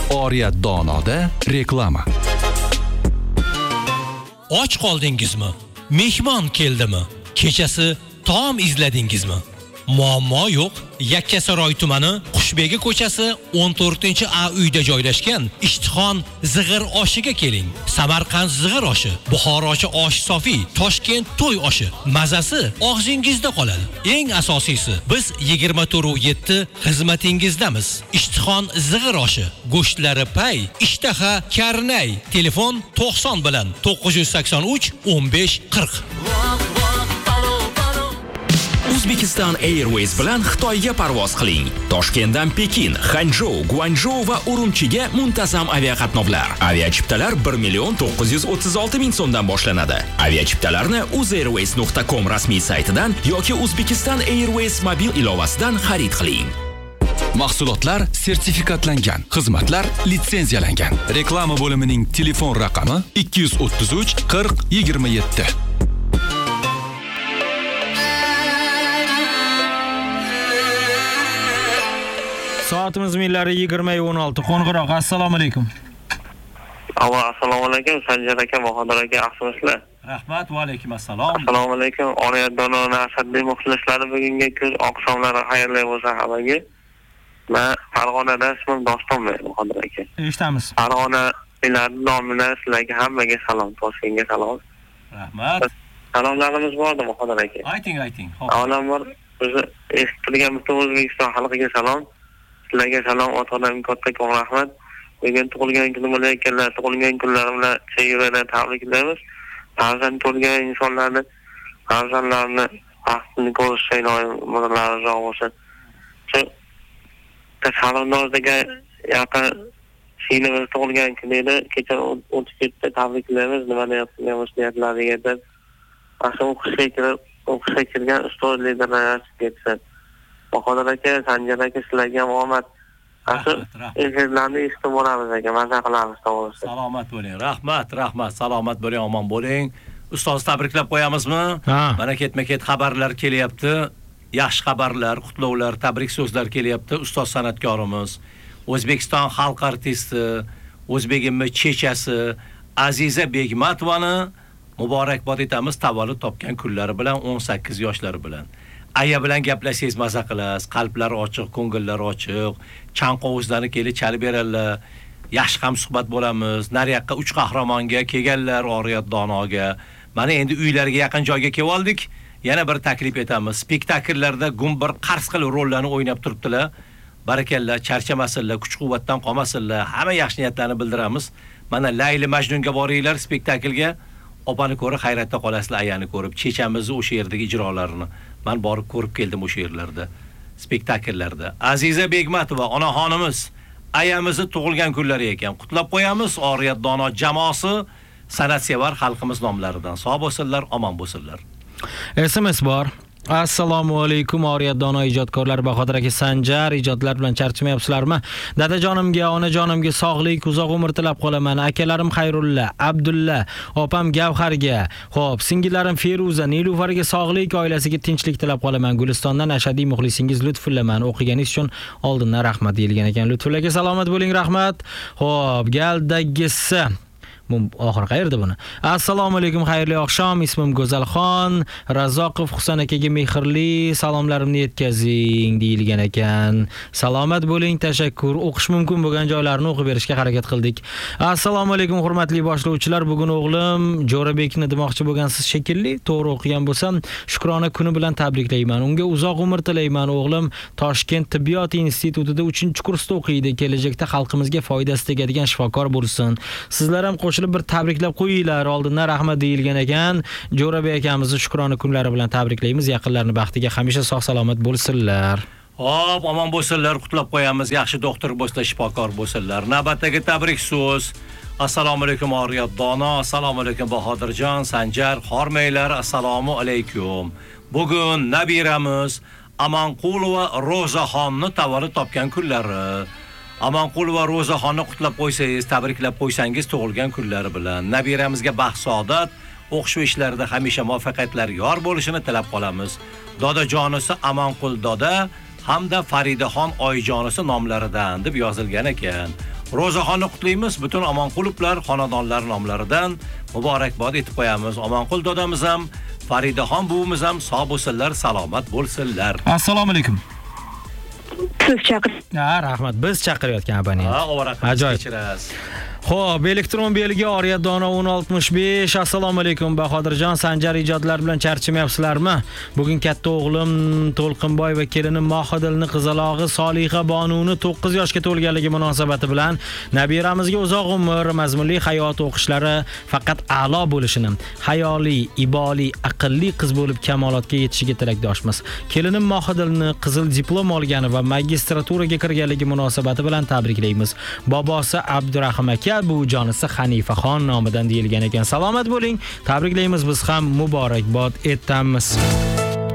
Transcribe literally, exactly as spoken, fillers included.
Oriyat Donoda reklama. Och qoldingizmi? Mehmon keldimi? Kechasi taom izladingizmi? Muammo yo'q. Yakkasaroy tumani Qushbegi ko'chasi o'n to'rtinchi A uyda joylashgan Ishtixon zig'ir oshiga keling. Samarqand zig'ir oshi, Buxorochi osh sofi, Toshkent to'y oshi. Mazasi og'zingizda qoladi. Eng asosiysi, biz yigirma to'rt yetti xizmatingizdamiz. Ishtixon zig'ir oshi, go'shtlari pay, ishtaha karnay. Telefon to'qson bilan to'qqiz yuz sakson uch o'n besh qirq. Uzbekistan Airways bilan Xitoyga parvoz qiling. Toshkentdan Pekin, Xanzhou, Guangzhou va Urumchiga muntazam aviaqatnovlar. Aviachiptalar bir million to'qqiz yuz o'ttiz olti ming so'mdan boshlanadi. Aviachiptalarni uzairways nuqta com rasmiy saytidan yoki Uzbekistan Airways mobil ilovasidan xarid qiling. Mahsulotlar sertifikatlangan, xizmatlar litsenziyalangan. Reklama bo'limining telefon raqami ikki yuz o'ttiz uch qirq yigirma yetti. Soatimiz millari yigirma o'n olti. Qo'ng'iroq. Assalomu alaykum. Ava, assalomu alaykum. Sanjar aka, Bahodir aka, yaxshimisizlar? Rahmat va alaykum assalom. Assalomu alaykum. Oriyat Dononing Asadbek muxlislari, bugungi kun oqshomlari xayrli bo'lsin hammaga. Men Farg'onadan ismim Dostonman, Bahodir aka. Eshitamiz. Farg'ona viloyati nomidan sizlarga hammaga salom, Toshkentga salom. Rahmat. Salomlarimiz bordi, Bahodir aka. Ayting, ayting. Avvalambor bizni eshittirgan butun O'zbekiston xalqiga salom. Sizlarga salom, ota-onamga katta rahmat. Bugun tug'ilgan kunim bilan ekanlar, tug'ilgan kunlarim bilan chegaradan tabriklaymiz. Farzand ko'rgan insonlarni, farzandlarini vaqtini ko'rishga mo'minlar rozi bo'lsin. Shu tasavvurnozdagi yaqin singlimiz tug'ilgan kunida kecha o'tib ketdi, tabriklaymiz. Nima deyapmiz niyatlariga deb. Asl o'qishga kirib, o'qishga kirgan ustoz liderlar ketsin. Bahodir aka, Sanjar aka, sizlarga ham omad. Asl efirlarni eshitib boramiz aka, maza qilamiz to'g'risi. Salomat bo'ling. Rahmat, rahmat. Salomat bo'ling, omon bo'ling. Ustoz tabriklab qo'yamizmi? Mana ketma-ket xabarlar kelyapti. Yaxshi xabarlar, qutlovlar, tabrik so'zlar kelyapti. Ustoz san'atkorimiz, O'zbekiston xalq artisti, o'zbegimmi chechasi Aziza Begmatovani muborakbod etamiz tavallud topgan kunlari bilan, o'n sakkiz yoshlari bilan. Aya bilan gaplashsangiz maza qilasiz, qalblar ochiq, ko'ngillar ochiq, chanqovuzlarni kelib chalib beradilar. Yaxshi ham suhbat bo'lamiz. Nariyaqqa uch qahramonga kelganlar, Oriyat Donoga. Mana endi uylariga yaqin joyga kelib oldik. Yana bir taklif etamiz. Spektakllarda gumbir qars qilib rollarni o'ynab turibdilar. Barakallah, charchamasinlar, kuch-quvvatdan qolmasinlar. Hamma yaxshi niyatlarni bildiramiz. Mana Layli Majnunga boringlar spektaklga. Opani ko'rib hayratda qolasizlar, ayani ko'rib, chechamizni o'sha yerdagi ijrolarini. Men borib ko'rib keldim o'sha yerlarda, spektakllarda. Aziza Begmatova onaxonimiz, ayamizni tug'ilgan kunlari ekan. Qutlab qo'yamiz. Oriyat Dono jamoasi san'atsevar xalqimiz nomlaridan. Sog' bo'lsinlar, omon bo'lsinlar. S M S bor. Assalomu alaykum Oriyat Dono ijodkorlari, Bahodir aka, Sanjar, ijodlar bilan charchamayapsizlarmi? Dadajonimga, onajonimga sog'lik, uzoq umr tilab qolaman. Akalarim Xayrulla, Abdulla, opam Gavharga, xo'p, singillarim Feruza, Nilufarga sog'lik, oilasiga tinchlik tilab qolaman. Gulistondan ashadiy muxlisingiz Lutfullaman. O'qiganingiz uchun oldindan rahmat deyilgan ekan. Lutfullaga salomat bo'ling, rahmat. Xo'p, galdagisi oxir qayerda buni? Assalomu alaykum, xayrli oqshom. Ismim Go'zalxon Razoqov. Husan akaga mehrli salomlarimni yetkazing deyilgan ekan. Salomat bo'ling, tashakkur. O'qish mumkin bo'lgan joylarni o'qib berishga harakat qildik. Assalomu alaykum hurmatli boshlovchilar. Bugun o'g'lim Jo'rabekni demoqchi bo'lgansiz shekilli. To'g'ri o'qigan bo'lsam, Shukrona kuni bilan tabriklayman. Unga uzoq umr tilayman. O'g'lim Toshkent tibbiyot institutida uchinchi kursda o'qiydi. Kelajakda xalqimizga foydasi tegadigan shifokor bo'lsin. Sizlar ham bir tabriklab qo'yinglar. Oldindan rahmat deyilgan ekan. Jo'rabek akamizni Shukrona kunlari bilan tabriklaymiz. Yaqinlarning baxtiga hamisha sog' salomat bo'lsinlar. Hop, omon bo'lsinlar, qutlab qo'yamiz. Yaxshi doktor bo'lsa, shifokor bo'lsinlar. Navbatdagi tabrik so'z. Assalomu alaykum Oriyat Dono, assalomu alaykum Bahodirjon, Sanjar, hormaylar, assalomu alaykum. Bugun nabiramiz Amanqulova Ro'zaxonni tavallud topgan kunlari. Amanqulova Ro'zaxonni qutlab qo'ysangiz, tabriklab qo'ysangiz tug'ilgan kunlari bilan. Nabiramizga baxt, saodat, o'qish ishlarida hamisha muvaffaqiyatlar yor bo'lishini tilab qolamiz. Dodajonisi Amanqul doda hamda Faridaxon oyijonisi nomlaridan deb yozilgan ekan. Ro'zaxonni qutlaymiz. Butun Omonqulovlar xonadonlar nomlaridan muborakbod etib qo'yamiz. Omonqul dodamiz ham, Faridaxon buvimiz ham sog' bo'lsinlar, salomat bo'lsinlar. Assalomu alaykum. Siz chaqir. Ha, rahmat. Biz chaqirayotgan abonent. Ha, ovoraxmat kechirasiz. Xo'p, elektron belgi Oriyat Dona o'n oltmish besh. Assalomu alaykum Bahodirjon, Sanjar ijodlar bilan charchamayapsizlarmi? Bugun katta o'g'lim To'lqinboy va kelinim Mohidilni qizalog'i Soliha Bonuni to'qqiz yoshga to'lganligi munosabati bilan nabiramizga uzoq umr, mazmunli hayot o'qishlari faqat a'lo bo'lishini, hayoli, iboli, aqlli qiz bo'lib kamolotga yetishiga tilakdoshmiz. Kelinim Mohidilni qizil diplom olgani va magistraturaga kirganligi munosabati bilan tabriklaymiz. Bobosi Abdurahim aka, bu jonisi Hanifaxon nomidan deyilgan ekan. Salomat bo'ling. Tabriklaymiz, biz ham muborakbod etamiz.